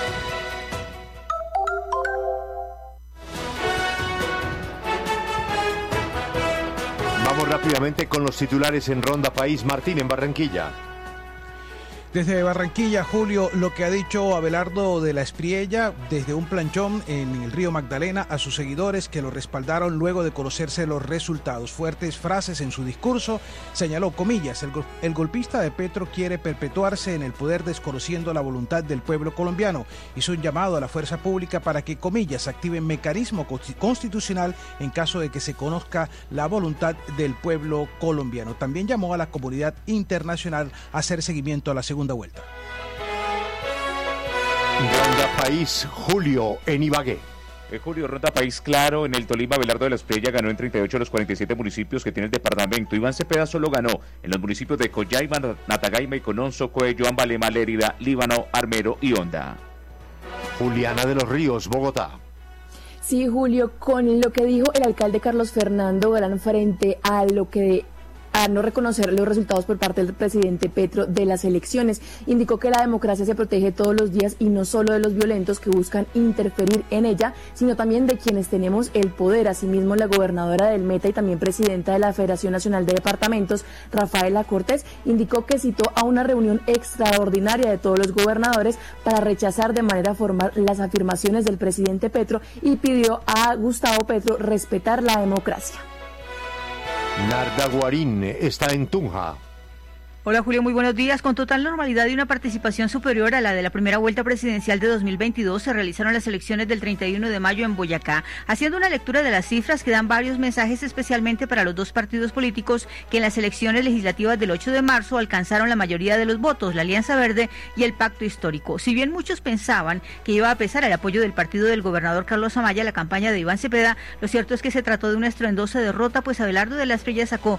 Vamos rápidamente con los titulares en Ronda País. Martín, en Barranquilla. Desde Barranquilla, Julio, lo que ha dicho Abelardo de la Espriella desde un planchón en el río Magdalena a sus seguidores que lo respaldaron luego de conocerse los resultados. Fuertes frases en su discurso, señaló, comillas, el golpista de Petro quiere perpetuarse en el poder desconociendo la voluntad del pueblo colombiano. Hizo un llamado a la fuerza pública para que, comillas, activen mecanismo constitucional en caso de que se conozca la voluntad del pueblo colombiano. También llamó a la comunidad internacional a hacer seguimiento a la segunda vuelta. Ronda País, Julio, en Ibagué. Julio, Ronda País, claro, en el Tolima, Abelardo de la Espriella ganó en 38 de los 47 municipios que tiene el departamento. Iván Cepeda solo ganó en los municipios de Coyhaiba, Natagaima, Iconón, Socoello, Ambalema, Lérida, Líbano, Armero y Honda. Juliana de los Ríos, Bogotá. Sí, Julio, con lo que dijo el alcalde Carlos Fernando Galán frente a no reconocer los resultados por parte del presidente Petro de las elecciones. Indicó que la democracia se protege todos los días y no solo de los violentos que buscan interferir en ella, sino también de quienes tenemos el poder. Asimismo, la gobernadora del Meta y también presidenta de la Federación Nacional de Departamentos, Rafaela Cortés, indicó que citó a una reunión extraordinaria de todos los gobernadores para rechazar de manera formal las afirmaciones del presidente Petro y pidió a Gustavo Petro respetar la democracia. Narda Guarín está en Tunja. Hola Julio, muy buenos días. Con total normalidad y una participación superior a la de la primera vuelta presidencial de 2022, se realizaron las elecciones del 31 de mayo en Boyacá. Haciendo una lectura de las cifras que dan varios mensajes, especialmente para los dos partidos políticos que en las elecciones legislativas del 8 de marzo alcanzaron la mayoría de los votos, la Alianza Verde y el Pacto Histórico. Si bien muchos pensaban que iba a pesar el apoyo del partido del gobernador Carlos Amaya a la campaña de Iván Cepeda, lo cierto es que se trató de una estruendosa derrota, pues Abelardo de la Espriella sacó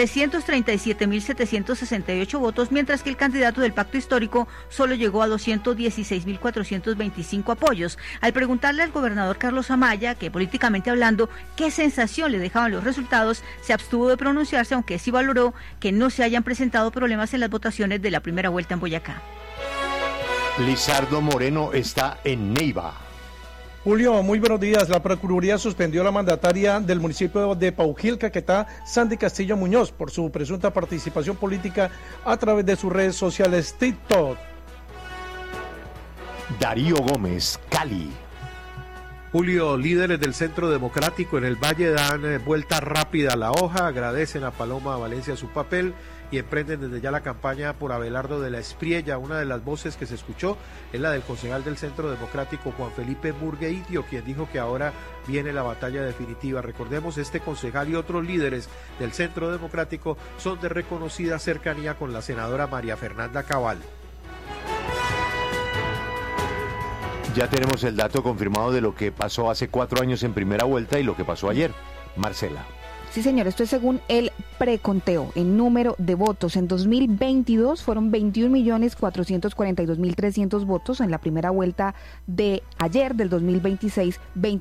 337.768 votos, mientras que el candidato del Pacto Histórico solo llegó a 216.425 apoyos. Al preguntarle al gobernador Carlos Amaya, que políticamente hablando, qué sensación le dejaban los resultados, se abstuvo de pronunciarse, aunque sí valoró que no se hayan presentado problemas en las votaciones de la primera vuelta en Boyacá. Lizardo Moreno está en Neiva. Julio, muy buenos días. La Procuraduría suspendió a la mandataria del municipio de Paujil, Caquetá, Sandy Castillo Muñoz, por su presunta participación política a través de sus redes sociales TikTok. Darío Gómez, Cali. Julio, líderes del Centro Democrático en el Valle dan vuelta rápida a la hoja, agradecen a Paloma Valencia su papel y emprenden desde ya la campaña por Abelardo de la Espriella. Una de las voces que se escuchó es la del concejal del Centro Democrático, Juan Felipe Murgueidio, quien dijo que ahora viene la batalla definitiva. Recordemos, este concejal y otros líderes del Centro Democrático son de reconocida cercanía con la senadora María Fernanda Cabal. Ya tenemos el dato confirmado de lo que pasó hace 4 años en primera vuelta y lo que pasó ayer. Marcela. Sí, señor, esto es según el preconteo. En número de votos, en 2022 fueron 21.442.300 votos. En la primera vuelta de ayer, del 2026,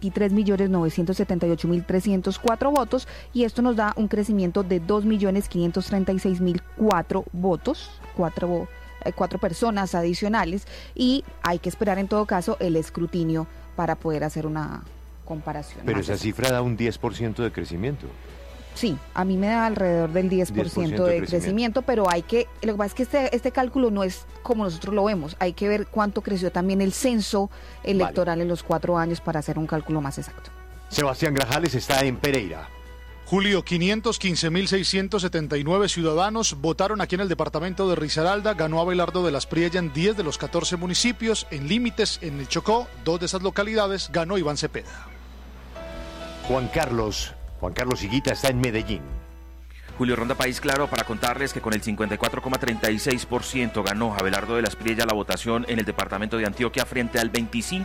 23.978.304 votos. Y esto nos da un crecimiento de 2.536.004 votos, cuatro personas adicionales. Y hay que esperar en todo caso el escrutinio para poder hacer una comparación. Pero esa cifra da un 10% de crecimiento. Sí, a mí me da alrededor del 10% de crecimiento, pero lo que pasa es que este cálculo no es como nosotros lo vemos, hay que ver cuánto creció también el censo electoral en los 4 años para hacer un cálculo más exacto. Sebastián Grajales está en Pereira. Julio, 515.679 ciudadanos votaron aquí en el departamento de Risaralda. Ganó Abelardo de la Espriella en 10 de los 14 municipios. En límites, en el Chocó, 2 de esas localidades, ganó Iván Cepeda. Juan Carlos Higuita está en Medellín. Julio, Ronda País Claro, para contarles que con el 54,36% ganó Abelardo de la Espriella la votación en el departamento de Antioquia frente al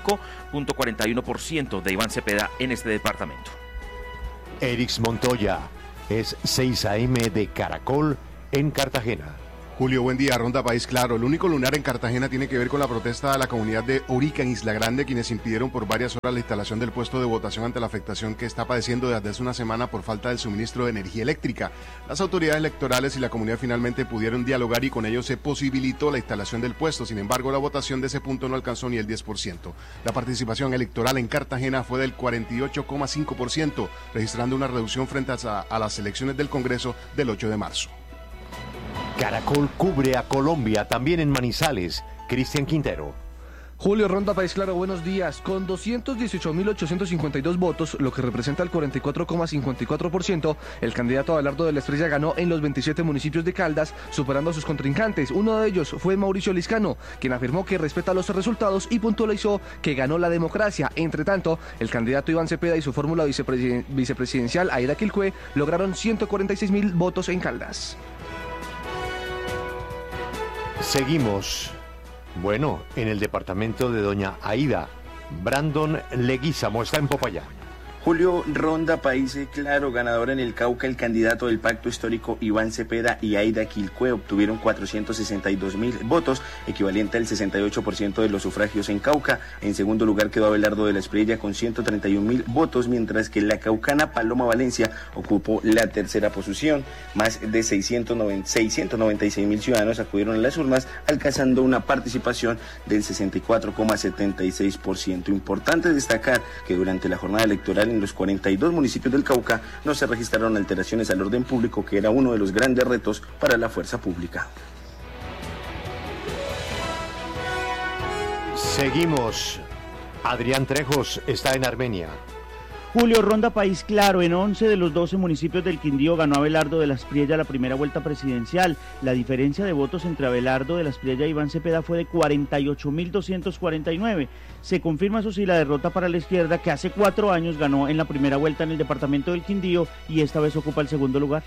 25,41% de Iván Cepeda en este departamento. Erix Montoya, es 6 AM de Caracol en Cartagena. Julio, buen día. Ronda País Claro. El único lunar en Cartagena tiene que ver con la protesta de la comunidad de Orica en Isla Grande, quienes impidieron por varias horas la instalación del puesto de votación ante la afectación que está padeciendo desde hace una semana por falta del suministro de energía eléctrica. Las autoridades electorales y la comunidad finalmente pudieron dialogar y con ello se posibilitó la instalación del puesto. Sin embargo, la votación de ese punto no alcanzó ni el 10%. La participación electoral en Cartagena fue del 48,5%, registrando una reducción frente a las elecciones del Congreso del 8 de marzo. Caracol cubre a Colombia, también en Manizales. Cristian Quintero. Julio, Ronda País Claro, buenos días. Con 218.852 votos, lo que representa el 44,54%, el candidato Abelardo de la Espriella ganó en los 27 municipios de Caldas, superando a sus contrincantes. Uno de ellos fue Mauricio Liscano, quien afirmó que respeta los resultados y puntualizó que ganó la democracia. Entre tanto, el candidato Iván Cepeda y su fórmula vicepresidencial Aida Quilcue lograron 146.000 votos en Caldas. Seguimos, bueno, en el departamento de Doña Aida. Brandon Leguízamo está en Popayán. Julio, Ronda País Claro, ganador en el Cauca, el candidato del Pacto Histórico Iván Cepeda y Aida Quilcue obtuvieron 462.000 votos, equivalente al 68% de los sufragios en Cauca. En segundo lugar quedó Abelardo de la Espriella con 131.000 votos, mientras que la caucana Paloma Valencia ocupó la tercera posición. Más de 696.000 ciudadanos acudieron a las urnas, alcanzando una participación del 64,76%. Importante destacar que durante la jornada electoral en los 42 municipios del Cauca no se registraron alteraciones al orden público, que era uno de los grandes retos para la fuerza pública. Seguimos. Adrián Trejos está en Armenia. Julio, Ronda País Claro, en 11 de los 12 municipios del Quindío ganó Abelardo de la Espriella la primera vuelta presidencial. La diferencia de votos entre Abelardo de la Espriella y Iván Cepeda fue de 48.249. Se confirma, eso sí, la derrota para la izquierda, que hace 4 años ganó en la primera vuelta en el departamento del Quindío y esta vez ocupa el segundo lugar.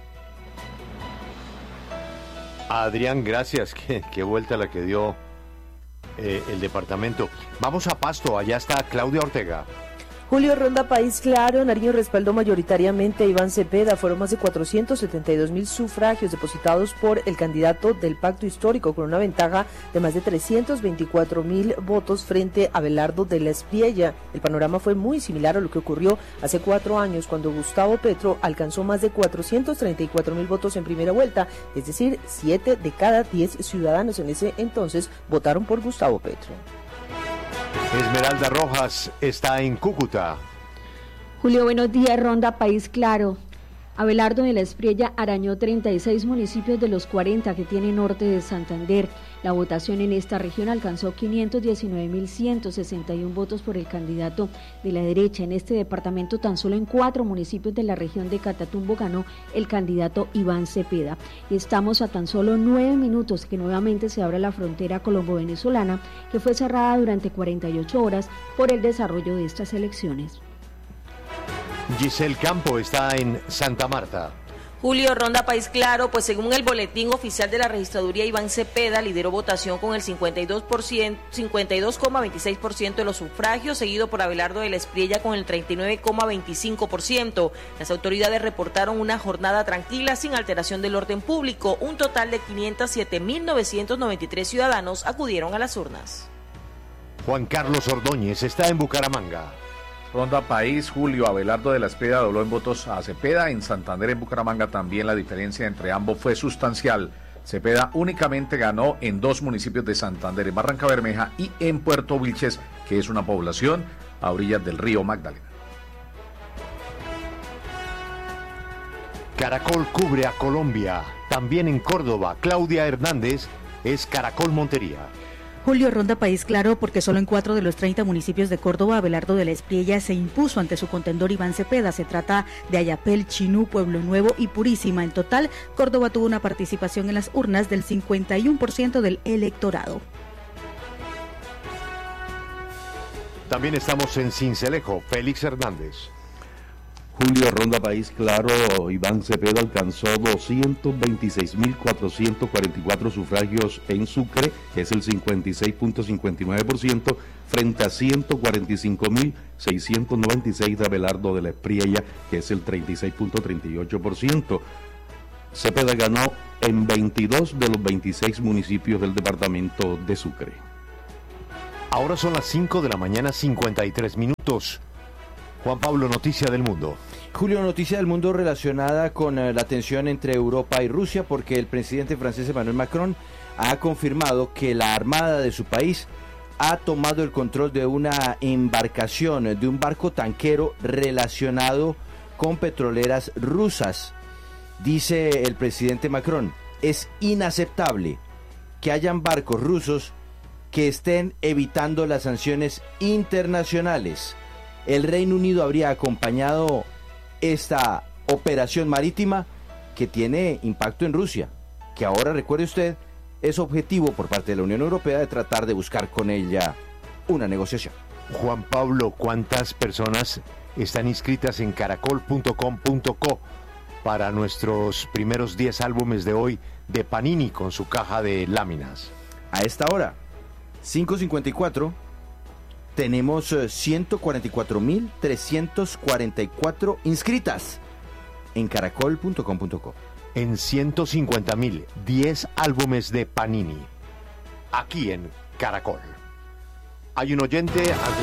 Adrián, gracias. Qué vuelta la que dio el departamento. Vamos a Pasto, allá está Claudia Ortega. Julio, Ronda País Claro, Nariño respaldó mayoritariamente a Iván Cepeda. Fueron más de 472.000 sufragios depositados por el candidato del Pacto Histórico, con una ventaja de más de 324.000 votos frente a Abelardo de la Espriella. El panorama fue muy similar a lo que ocurrió hace 4 años, cuando Gustavo Petro alcanzó más de 434.000 votos en primera vuelta, es decir, 7 de cada 10 ciudadanos en ese entonces votaron por Gustavo Petro. Esmeralda Rojas está en Cúcuta. Julio, buenos días. Ronda País Claro. Abelardo de la Espriella arañó 36 municipios de los 40 que tiene norte de Santander. La votación en esta región alcanzó 519.161 votos por el candidato de la derecha. En este departamento, tan solo en 4 municipios de la región de Catatumbo ganó el candidato Iván Cepeda. Y estamos a tan solo 9 minutos que nuevamente se abre la frontera colombo-venezolana, que fue cerrada durante 48 horas por el desarrollo de estas elecciones. Giselle Campo está en Santa Marta. Julio, Ronda País Claro, pues según el boletín oficial de la registraduría, Iván Cepeda lideró votación con el 52,26% de los sufragios, seguido por Abelardo de la Espriella con el 39,25%. Las autoridades reportaron una jornada tranquila sin alteración del orden público. Un total de 507.993 ciudadanos acudieron a las urnas. Juan Carlos Ordóñez está en Bucaramanga. Ronda País, Julio, Abelardo de la Espriella dobló en votos a Cepeda. En Santander, en Bucaramanga, también la diferencia entre ambos fue sustancial. Cepeda únicamente ganó en 2 municipios de Santander, en Barranca Bermeja y en Puerto Vilches, que es una población a orillas del río Magdalena. Caracol cubre a Colombia. También en Córdoba, Claudia Hernández es Caracol Montería. Julio, Ronda País Claro, porque solo en 4 de los 30 municipios de Córdoba, Abelardo de la Espriella se impuso ante su contendor Iván Cepeda. Se trata de Ayapel, Chinú, Pueblo Nuevo y Purísima. En total, Córdoba tuvo una participación en las urnas del 51% del electorado. También estamos en Sincelejo, Félix Hernández. Julio, Ronda País Claro, Iván Cepeda alcanzó 226.444 sufragios en Sucre, que es el 56.59%, frente a 145.696 de Abelardo de la Espriella, que es el 36.38%. Cepeda ganó en 22 de los 26 municipios del departamento de Sucre. Ahora son las 5 de la mañana, 53 minutos. Juan Pablo, noticia del mundo. Julio, noticia del mundo relacionada con la tensión entre Europa y Rusia, porque el presidente francés Emmanuel Macron ha confirmado que la armada de su país ha tomado el control de una embarcación, de un barco tanquero relacionado con petroleras rusas. Dice el presidente Macron, es inaceptable que hayan barcos rusos que estén evitando las sanciones internacionales. El Reino Unido habría acompañado esta operación marítima que tiene impacto en Rusia, que ahora, recuerde usted, es objetivo por parte de la Unión Europea de tratar de buscar con ella una negociación. Juan Pablo, ¿cuántas personas están inscritas en caracol.com.co para nuestros primeros 10 álbumes de hoy de Panini con su caja de láminas? A esta hora, 5:54, tenemos 144.344 inscritas en caracol.com.co. En 150.000, 10 álbumes de Panini, aquí en Caracol. Hay un oyente...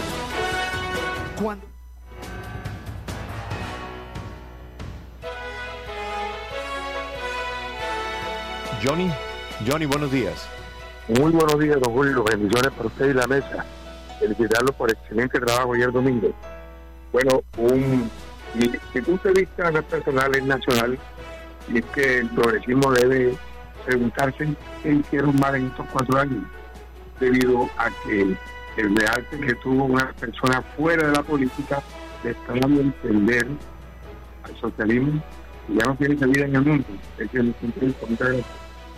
Johnny, buenos días. Muy buenos días, don Julio. Bendiciones para usted y la mesa. Felicitarlo por excelente trabajo ayer domingo. Bueno, mi punto de vista no es personal, es nacional, y es que el progresismo debe preguntarse qué hicieron mal en estos 4 años, debido a que el realce que tuvo una persona fuera de la política le está dando a entender al socialismo que ya no tiene salida en el mundo. Ese es mi punto de vista. Muchas gracias.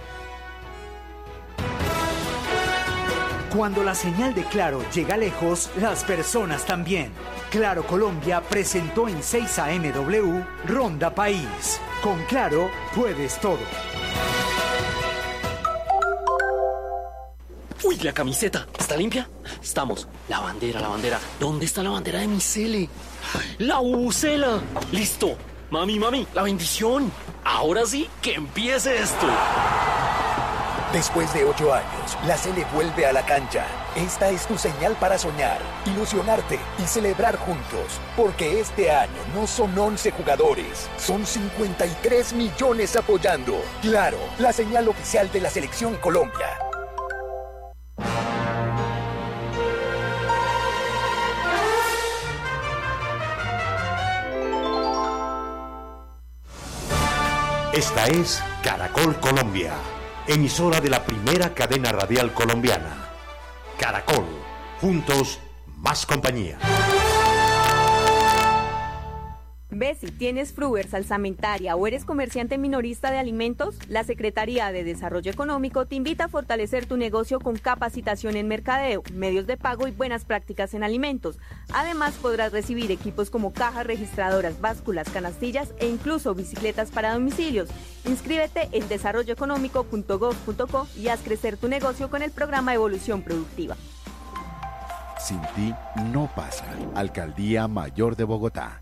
Cuando la señal de Claro llega lejos, las personas también. Claro Colombia presentó en 6 AMW Ronda País. Con Claro puedes todo. Uy, la camiseta, ¿está limpia? Estamos. La bandera. ¿Dónde está la bandera de mi Cele? ¡La bubucela! ¡Listo! Mami, la bendición. Ahora sí, que empiece esto. Después de 8 años, la Cele vuelve a la cancha. Esta es tu señal para soñar, ilusionarte y celebrar juntos. Porque este año no son 11 jugadores, son 53 millones apoyando. Claro, la señal oficial de la Selección Colombia. Esta es Caracol Colombia, emisora de la primera cadena radial colombiana. Caracol, juntos, más compañía. ¿Ves si tienes Fruver, salsamentaria o eres comerciante minorista de alimentos? La Secretaría de Desarrollo Económico te invita a fortalecer tu negocio con capacitación en mercadeo, medios de pago y buenas prácticas en alimentos. Además, podrás recibir equipos como cajas registradoras, básculas, canastillas e incluso bicicletas para domicilios. Inscríbete en desarrolloeconómico.gov.co y haz crecer tu negocio con el programa Evolución Productiva. Sin ti no pasa. Alcaldía Mayor de Bogotá.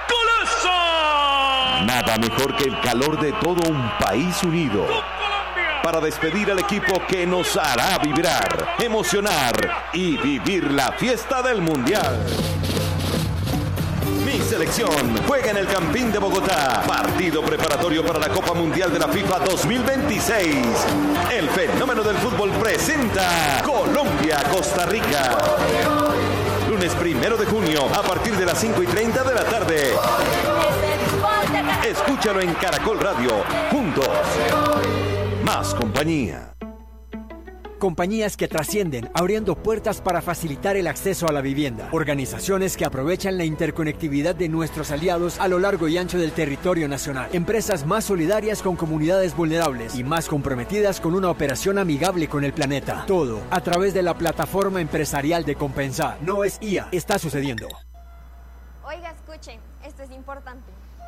Nada mejor que el calor de todo un país unido para despedir al equipo que nos hará vibrar, emocionar y vivir la fiesta del Mundial. Mi selección juega en el Campín de Bogotá. Partido preparatorio para la Copa Mundial de la FIFA 2026. El fenómeno del fútbol presenta Colombia-Costa Rica. Lunes 1 de junio a partir de las 5:30 de la tarde. Escúchalo en Caracol Radio. Juntos, más compañía. Compañías que trascienden, abriendo puertas para facilitar el acceso a la vivienda. Organizaciones que aprovechan la interconectividad de nuestros aliados a lo largo y ancho del territorio nacional. Empresas más solidarias con comunidades vulnerables y más comprometidas con una operación amigable con el planeta. Todo a través de la plataforma empresarial de Compensar. No es IA, está sucediendo. Oiga, escuchen, esto es importante.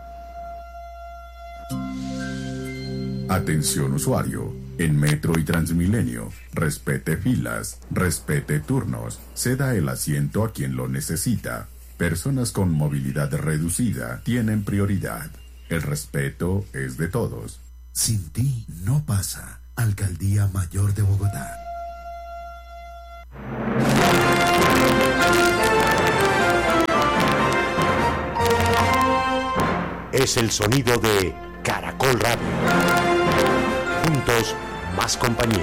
Atención usuario, en Metro y Transmilenio, respete filas, respete turnos, ceda el asiento a quien lo necesita. Personas con movilidad reducida tienen prioridad. El respeto es de todos. Sin ti no pasa. Alcaldía Mayor de Bogotá. Es el sonido de Caracol Radio. Juntos, más compañía.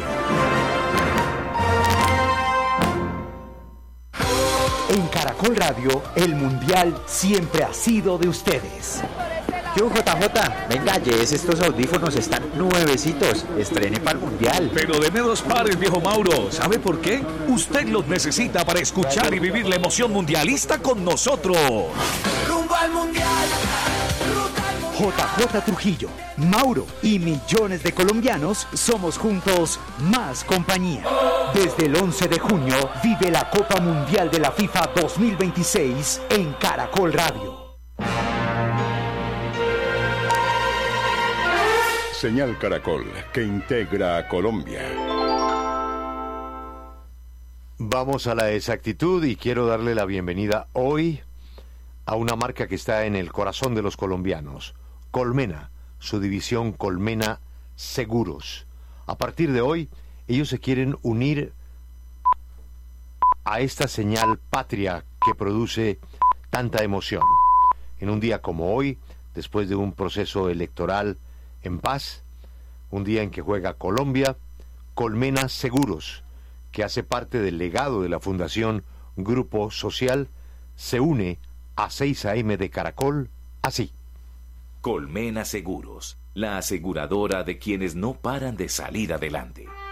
En Caracol Radio, el Mundial siempre ha sido de ustedes. Yo, JJ, venga, llévese estos audífonos, están nuevecitos, estrene para el Mundial. Pero deme 2 pares, viejo Mauro. ¿Sabe por qué? Usted los necesita para escuchar y vivir la emoción mundialista con nosotros. ¡Rumbo al Mundial! JJ Trujillo, Mauro y millones de colombianos somos juntos más compañía. Desde el 11 de junio vive la Copa Mundial de la FIFA 2026 en Caracol Radio. Señal Caracol, que integra a Colombia. Vamos a la exactitud y quiero darle la bienvenida hoy a una marca que está en el corazón de los colombianos. Colmena, su división Colmena Seguros. A partir de hoy, ellos se quieren unir a esta señal patria que produce tanta emoción. En un día como hoy, después de un proceso electoral en paz, un día en que juega Colombia, Colmena Seguros, que hace parte del legado de la Fundación Grupo Social, se une a 6 AM de Caracol así. Colmena Seguros, la aseguradora de quienes no paran de salir adelante.